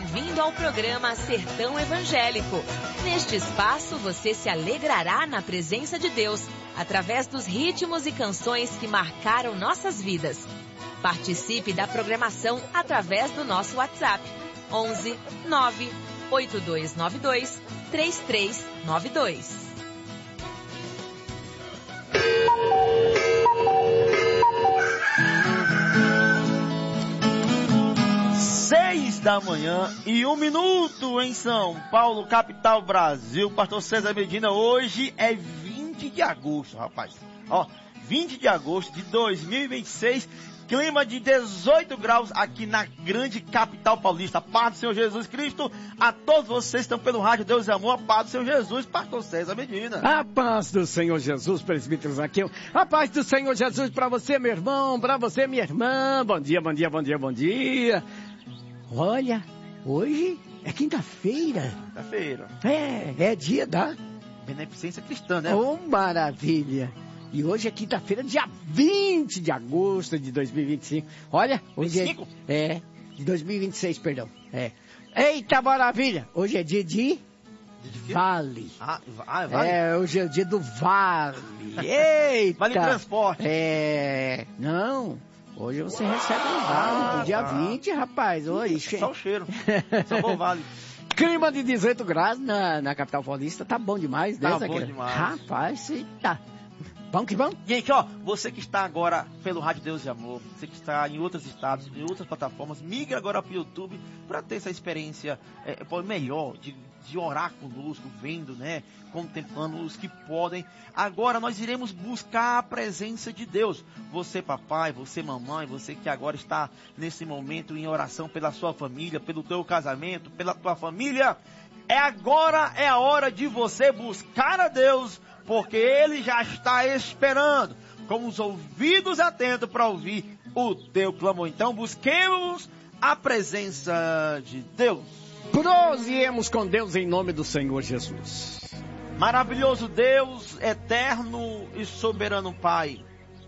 bem-vindo ao programa Sertão Evangélico. Neste espaço você se alegrará na presença de Deus, através dos ritmos e canções que marcaram nossas vidas. Participe da programação através do nosso WhatsApp, 11 9 8292 3392. Da manhã e 1 minuto em São Paulo, capital Brasil. Pastor César Medina, hoje é 20 de agosto, rapaz. 20 de agosto de 2026, clima de 18 graus aqui na grande capital paulista. Paz do Senhor Jesus Cristo a todos vocês que estão pelo rádio Deus e Amor. A paz do Senhor Jesus, Pastor César Medina. A paz do Senhor Jesus, presbítero Zaqueu. A paz do Senhor Jesus para você, meu irmão, para você, minha irmã. Bom dia, bom dia, bom dia, bom dia. Olha, hoje é quinta-feira. É dia da beneficência cristã, né? Oh, maravilha. E hoje é quinta-feira, dia 20 de agosto de 2025. Olha, hoje 25? De 2026, perdão. Eita, maravilha. Hoje é dia de vale. Vale? Hoje é o dia do vale. Eita. Vale transporte. Não. Hoje você recebe um vale do dia 20, rapaz. Oi, só o cheiro. Só bom vale. Clima de 18 graus na capital paulista. Tá bom demais, né? Tá bom demais. Rapaz, tá. Bom que bom. Gente, você que está agora pelo Rádio Deus e Amor, você que está em outros estados, em outras plataformas, migra agora para o YouTube para ter essa experiência melhor de orar conosco, vendo, né? Contemplando os que podem. Agora nós iremos buscar a presença de Deus. Você, papai, você, mamãe, você que agora está nesse momento em oração pela sua família, pelo teu casamento, pela tua família. Agora é a hora de você buscar a Deus, porque Ele já está esperando, com os ouvidos atentos para ouvir o teu clamor. Então busquemos a presença de Deus. Proseemos com Deus em nome do Senhor Jesus. Maravilhoso Deus, eterno e soberano Pai.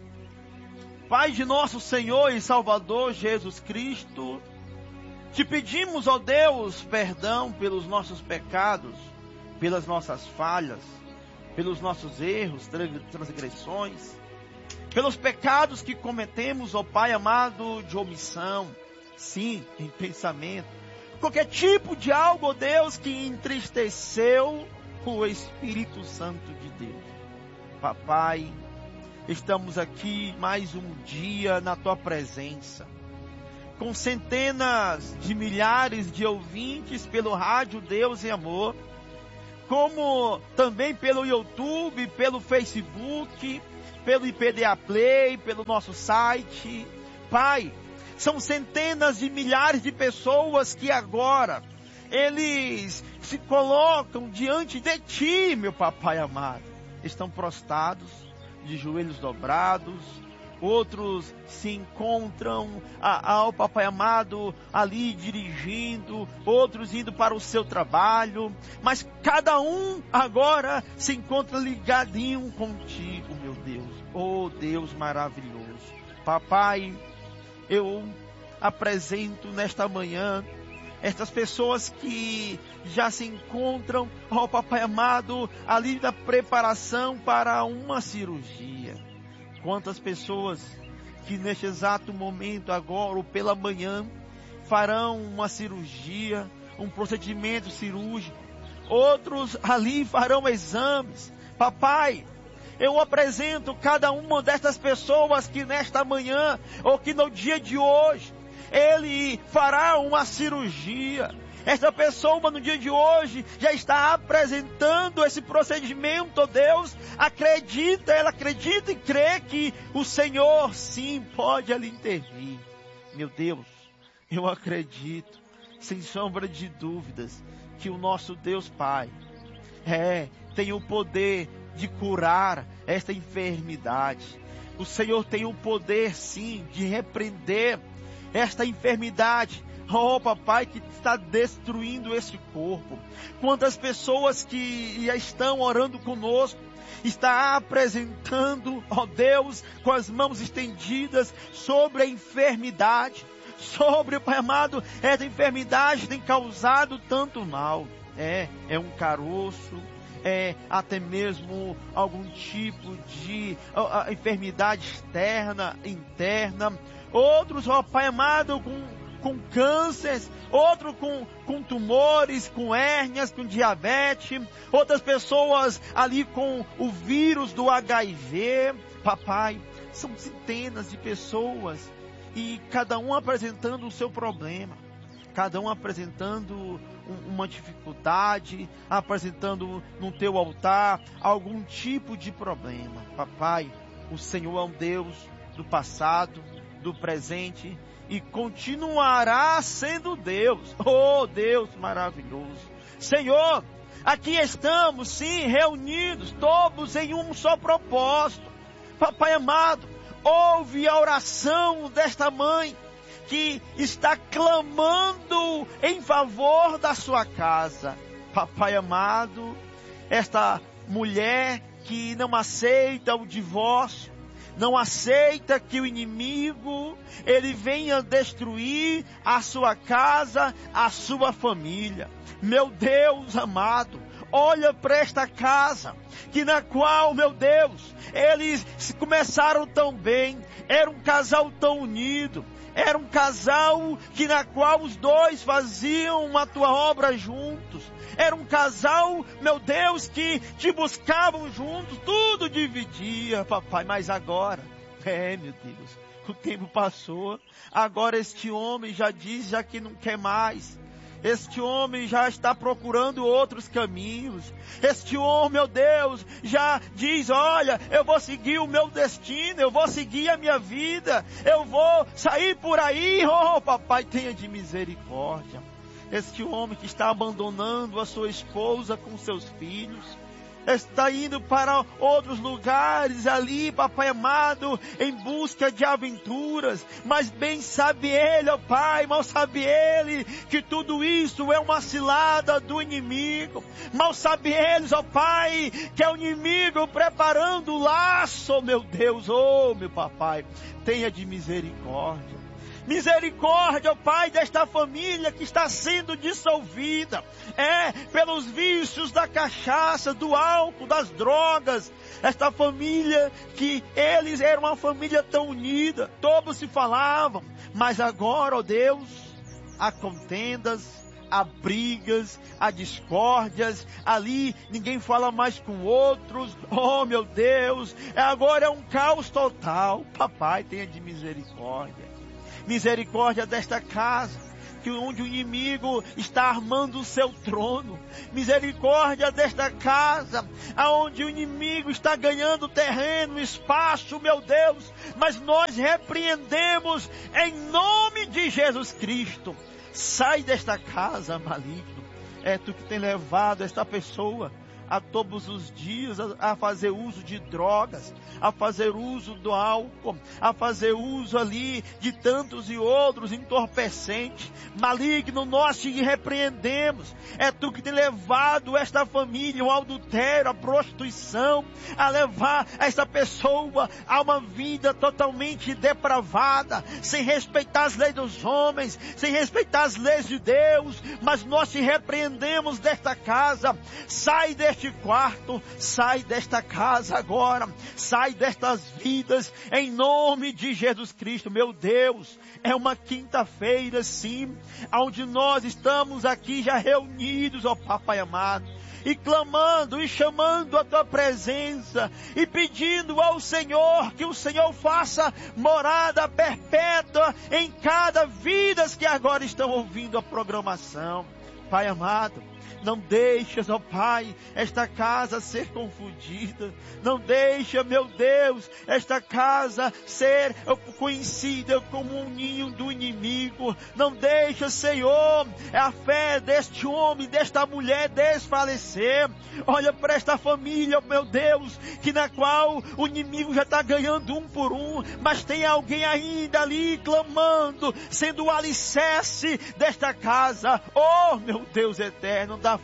Pai de nosso Senhor e Salvador Jesus Cristo, te pedimos, ó Deus, perdão pelos nossos pecados, pelas nossas falhas, pelos nossos erros, transgressões, pelos pecados que cometemos, ó Pai amado, de omissão, sim, em pensamento, qualquer tipo de algo, ó Deus, que entristeceu o Espírito Santo de Deus. Papai, estamos aqui mais um dia na Tua presença, com centenas de milhares de ouvintes pelo rádio Deus e Amor, como também pelo YouTube, pelo Facebook, pelo IPDA Play, pelo nosso site. Pai, são centenas de milhares de pessoas que agora, eles se colocam diante de Ti, meu papai amado. Estão prostrados, de joelhos dobrados. Outros se encontram, ao papai amado, ali dirigindo, outros indo para o seu trabalho, mas cada um agora se encontra ligadinho contigo, meu Deus. Oh Deus maravilhoso. Papai, eu apresento nesta manhã estas pessoas que já se encontram, ó papai amado, ali na preparação para uma cirurgia. Quantas pessoas que neste exato momento, agora ou pela manhã, farão uma cirurgia, um procedimento cirúrgico. Outros ali farão exames. Papai, eu apresento cada uma destas pessoas que nesta manhã, ou que no dia de hoje, ele fará uma cirurgia. Esta pessoa no dia de hoje já está apresentando esse procedimento, oh Deus. Ela acredita e crê que o Senhor sim pode ali intervir. Meu Deus, eu acredito, sem sombra de dúvidas, que o nosso Deus Pai tem o poder de curar esta enfermidade. O Senhor tem o poder sim de repreender esta enfermidade. Oh papai, que está destruindo este corpo. Quantas pessoas que já estão orando conosco, está apresentando, ó Deus, com as mãos estendidas sobre a enfermidade, sobre, Pai amado, essa enfermidade tem causado tanto mal. É um caroço, até mesmo algum tipo de enfermidade externa, interna. Outros, ó Pai amado, com cânceres, outros com tumores, com hérnias, com diabetes, outras pessoas ali com o vírus do HIV. Papai, são centenas de pessoas e cada um apresentando o seu problema, cada um apresentando uma dificuldade, apresentando no teu altar algum tipo de problema. Papai, o Senhor é um Deus do passado, do presente e continuará sendo Deus. Oh, Deus maravilhoso. Senhor, aqui estamos sim reunidos, todos em um só propósito. Papai amado, ouve a oração desta mãe que está clamando em favor da sua casa. Papai amado, esta mulher que não aceita o divórcio, não aceita que o inimigo, ele venha destruir a sua casa, a sua família. Meu Deus amado, olha para esta casa, que na qual, meu Deus, eles começaram tão bem, era um casal tão unido, era um casal que na qual os dois faziam a tua obra juntos. Era um casal, meu Deus, que te buscavam juntos, tudo dividia, papai. Mas agora, meu Deus, o tempo passou. Agora este homem já diz que não quer mais. Este homem já está procurando outros caminhos. Este homem, meu Deus, já diz, olha, eu vou seguir o meu destino, eu vou seguir a minha vida, eu vou sair por aí. Oh, papai, tenha de misericórdia. Este homem que está abandonando a sua esposa com seus filhos, está indo para outros lugares ali, papai amado, em busca de aventuras, mas bem sabe ele, ó Pai, mal sabe ele, que tudo isso é uma cilada do inimigo. Mal sabe eles, ó Pai, que é o inimigo preparando o laço, meu Deus, oh meu papai, tenha de misericórdia. Misericórdia, ó Pai, desta família que está sendo dissolvida. Pelos vícios da cachaça, do álcool, das drogas. Esta família que eles eram uma família tão unida. Todos se falavam. Mas agora, ó Deus, há contendas, há brigas, há discórdias. Ali ninguém fala mais com outros. Oh, meu Deus, agora é um caos total. Papai, tenha de misericórdia. Misericórdia desta casa, onde o inimigo está armando o seu trono. Misericórdia desta casa, aonde o inimigo está ganhando terreno, espaço, meu Deus. Mas nós repreendemos em nome de Jesus Cristo. Sai desta casa, maligno. É tu que tem levado esta pessoa a todos os dias a fazer uso de drogas, a fazer uso do álcool, a fazer uso ali de tantos e outros entorpecentes. Maligno, nós te repreendemos. É tu que tem levado esta família ao adultério, à prostituição, a levar esta pessoa a uma vida totalmente depravada, sem respeitar as leis dos homens, sem respeitar as leis de Deus. Mas nós te repreendemos desta casa. Sai deste quarto, sai desta casa agora, sai destas vidas, em nome de Jesus Cristo. Meu Deus, é uma quinta-feira sim, onde nós estamos aqui já reunidos, ó Papai amado, e clamando e chamando a tua presença e pedindo ao Senhor que o Senhor faça morada perpétua em cada vida que agora estão ouvindo a programação. Pai amado, não deixas, ó Pai, esta casa ser confundida. Não deixa, meu Deus, esta casa ser conhecida como um ninho do inimigo. Não deixa, Senhor, a fé deste homem, desta mulher desfalecer. Olha para esta família, meu Deus, que na qual o inimigo já está ganhando um por um, mas tem alguém ainda ali clamando, sendo o alicerce desta casa. Oh, meu meu Deus eterno, dá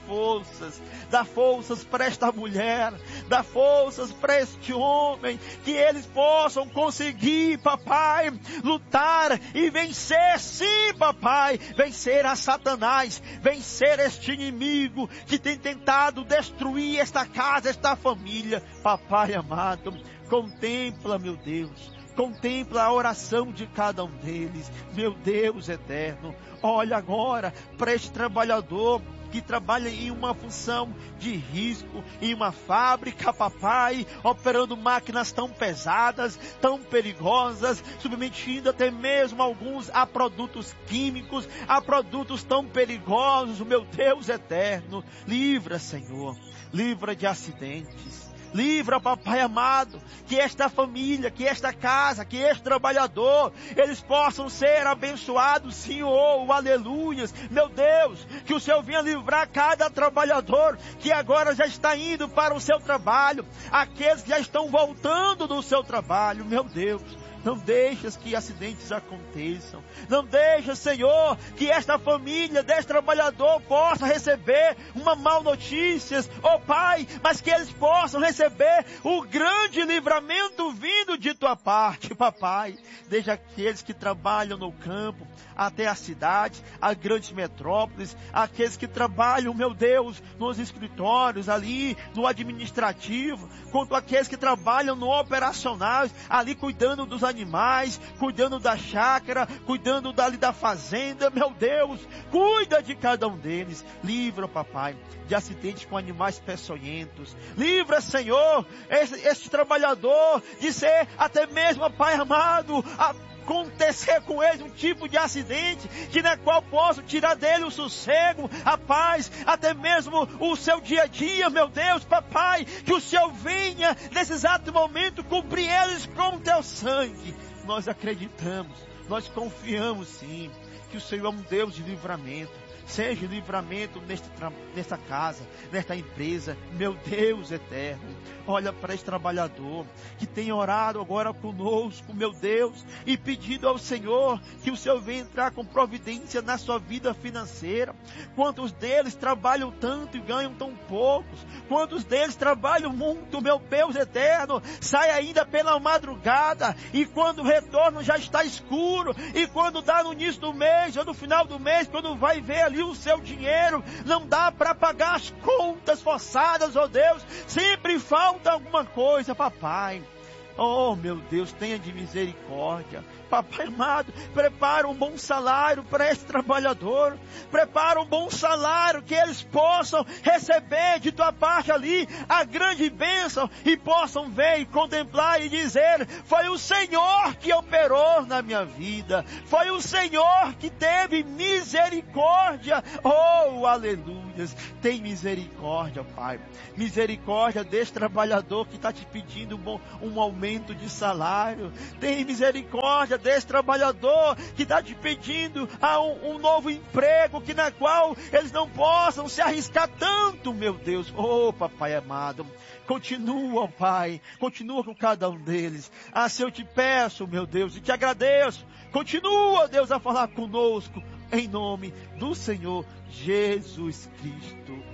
forças para esta mulher, dá forças para este homem, que eles possam conseguir, papai, lutar e vencer, sim, papai, vencer a Satanás, vencer este inimigo que tem tentado destruir esta casa, esta família. Papai amado, contempla, meu Deus, contempla a oração de cada um deles, meu Deus eterno. Olha agora para este trabalhador que trabalha em uma função de risco, em uma fábrica, papai, operando máquinas tão pesadas, tão perigosas, submetindo até mesmo alguns a produtos químicos, a produtos tão perigosos. Meu Deus eterno, livra, Senhor, livra de acidentes. Livra, papai amado, que esta família, que esta casa, que este trabalhador, eles possam ser abençoados, Senhor, aleluias. Meu Deus, que o Senhor venha livrar cada trabalhador que agora já está indo para o seu trabalho, aqueles que já estão voltando do seu trabalho, meu Deus. Não deixas que acidentes aconteçam. Não deixa, Senhor, que esta família deste trabalhador possa receber uma mal notícias, ó Pai, mas que eles possam receber o grande livramento vindo de tua parte, papai. Desde aqueles que trabalham no campo, até a cidade, as grandes metrópoles, aqueles que trabalham, meu Deus, nos escritórios ali, no administrativo, quanto aqueles que trabalham no operacional, ali cuidando dos animais, cuidando da chácara, cuidando dali da fazenda, meu Deus, cuida de cada um deles. Livra, papai, de acidentes com animais peçonhentos. Livra, Senhor, este trabalhador de ser até mesmo, Pai amado, acontecer com ele um tipo de acidente que na qual posso tirar dele o sossego, a paz, até mesmo o seu dia a dia, meu Deus, papai, que o Senhor venha nesse exato momento cobrir eles com o teu sangue. Nós acreditamos, nós confiamos sim, que o Senhor é um Deus de livramento. Seja livramento nesta casa, nesta empresa, meu Deus eterno. Olha para esse trabalhador que tem orado agora conosco, meu Deus, e pedido ao Senhor que o Senhor venha entrar com providência na sua vida financeira. Quantos deles trabalham tanto e ganham tão poucos? Quantos deles trabalham muito, meu Deus eterno? Sai ainda pela madrugada e quando retornam já está escuro, e quando dá no início do mês ou no final do mês, quando vai ver ali o seu dinheiro, não dá para pagar as contas forçadas, ó Deus, sempre falta alguma coisa, papai. Oh, meu Deus, tenha de misericórdia. Papai amado, prepara um bom salário para este trabalhador. Prepara um bom salário que eles possam receber de tua parte ali a grande bênção e possam ver e contemplar e dizer: foi o Senhor que operou na minha vida. Foi o Senhor que teve misericórdia. Oh, aleluias. Tem misericórdia, Pai. Misericórdia deste trabalhador que está te pedindo um aumento de salário. Tem misericórdia desse trabalhador que está te pedindo um novo emprego, que na qual eles não possam se arriscar tanto, meu Deus. Oh, papai amado, continua, Pai, continua com cada um deles. Se eu te peço, meu Deus, e te agradeço, continua, Deus, a falar conosco, em nome do Senhor Jesus Cristo.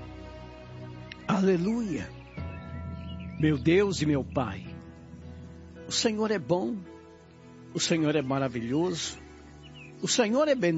Aleluia. Meu Deus e meu Pai, o Senhor é bom, o Senhor é maravilhoso, o Senhor é